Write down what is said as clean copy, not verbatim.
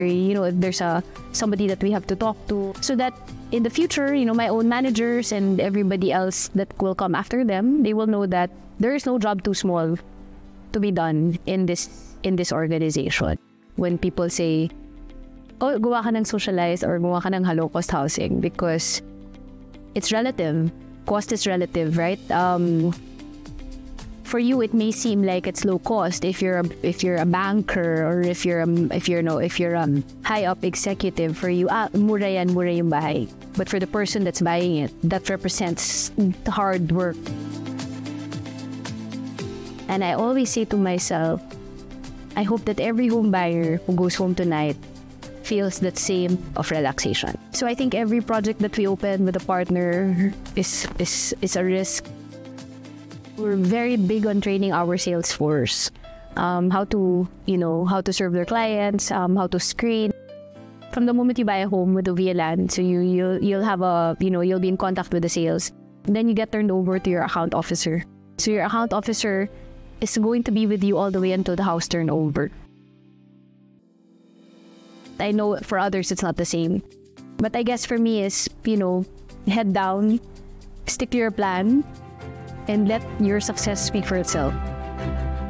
if there's somebody that we have to talk to, so that in the future, my own managers and everybody else that will come after them, they will know that there is no job too small to be done in this organization. When people say, oh, gawa ka ng socialized or gawa ka ng low cost housing, because it's relative. Cost is relative, right? For you, it may seem like it's low cost if you're a banker, or if you're high up executive. For you, mura yung bahay. But for the person that's buying it, that represents hard work. And I always say to myself, I hope that every home buyer who goes home tonight feels that same of relaxation. So I think every project that we open with a partner is a risk. We're very big on training our sales force, how to serve their clients, how to screen. From the moment you buy a home with Ovia Land, so you'll have you'll be in contact with the sales. Then you get turned over to your account officer. So your account officer is going to be with you all the way until the house turnover. I know for others it's not the same, but I guess for me is head down, stick to your plan, and let your success speak for itself.